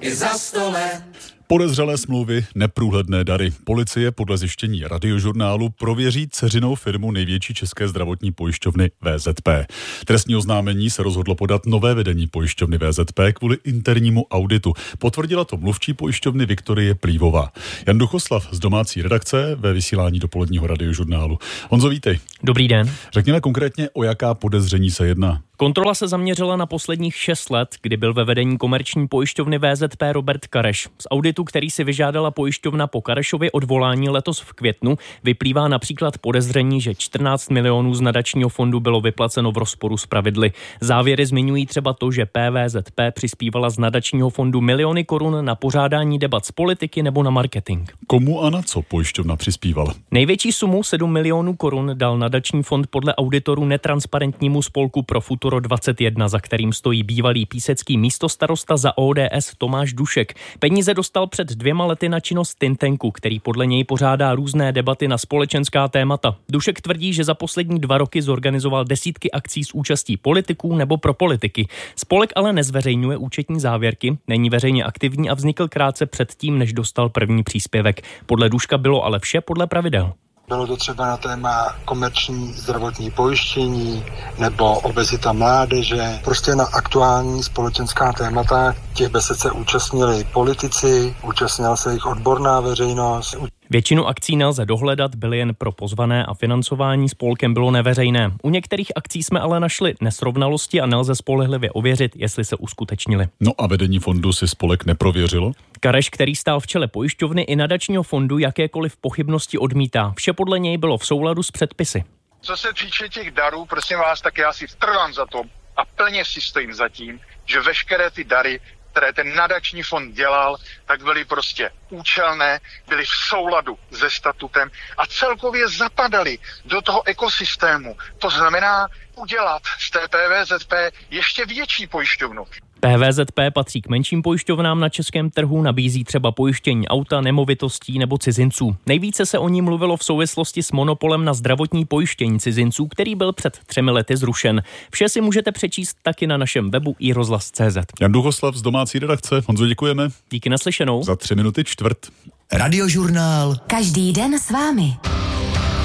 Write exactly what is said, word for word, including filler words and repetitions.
i za sto let. Podezřelé smlouvy, neprůhledné dary. Policie podle zjištění Radiožurnálu prověří dceřinou firmu největší české zdravotní pojišťovny V Z P. Trestní oznámení se rozhodlo podat nové vedení pojišťovny V Z P kvůli internímu auditu. Potvrdila to mluvčí pojišťovny Viktorie Plívová. Jan Duchoslav z domácí redakce ve vysílání dopoledního Radiožurnálu. Honzo, vítej. Dobrý den. Řekněme konkrétně, o jaká podezření se jedná. Kontrola se zaměřila na posledních šest let, kdy byl ve vedení komerční pojišťovny V Z P Robert Kareš. Z auditu, který si vyžádala pojišťovna po Karešově odvolání letos v květnu, vyplývá například podezření, že čtrnáct milionů z nadačního fondu bylo vyplaceno v rozporu s pravidly. Závěry zmiňují třeba to, že P V Z P přispívala z nadačního fondu miliony korun na pořádání debat z politiky nebo na marketing. Komu a na co pojišťovna přispívala? Největší sumu sedm milionů korun dal nadační fond podle auditorů netransparentnímu spolku Pro Futuro dvacet jedna, za kterým stojí bývalý písecký místostarosta za O D S Tomáš Dušek. Peníze dostal před dvěma lety na činnost think tanku, který podle něj pořádá různé debaty na společenská témata. Dušek tvrdí, že za poslední dva roky zorganizoval desítky akcí s účastí politiků nebo pro politiky. Spolek ale nezveřejňuje účetní závěrky, není veřejně aktivní a vznikl krátce předtím, než dostal první příspěvek. Podle Duška bylo ale vše podle pravidel. Bylo to třeba na téma komerční zdravotní pojištění nebo obezita mládeže. Prostě na aktuální společenská témata těch besed se účastnili politici, účastnila se jich odborná veřejnost. Většinu akcí nelze dohledat, byly jen pro pozvané a financování spolkem bylo neveřejné. U některých akcí jsme ale našli nesrovnalosti a nelze spolehlivě ověřit, jestli se uskutečnily. No a vedení fondu si spolek neprověřilo? Kareš, který stál v čele pojišťovny i nadačního fondu, jakékoliv pochybnosti odmítá. Vše podle něj bylo v souladu s předpisy. Co se týče těch darů, prosím vás, tak já si trvám za to a plně si stojím za tím, že veškeré ty dary, které ten nadační fond dělal, tak byly prostě účelné, byly v souladu se statutem a celkově zapadaly do toho ekosystému. To znamená udělat z té P V Z P ještě větší pojišťovnu. P V Z P patří k menším pojišťovnám na českém trhu, nabízí třeba pojištění auta, nemovitostí nebo cizinců. Nejvíce se o ní mluvilo v souvislosti s monopolem na zdravotní pojištění cizinců, který byl před třemi lety zrušen. Vše si můžete přečíst taky na našem webu i rozhlas tečka cé zet. Jan Duchoslav z domácí redakce. Honzo, děkujeme. Díky, naslyšenou. Za tři minuty čtvrt. Radiožurnál. Každý den s vámi.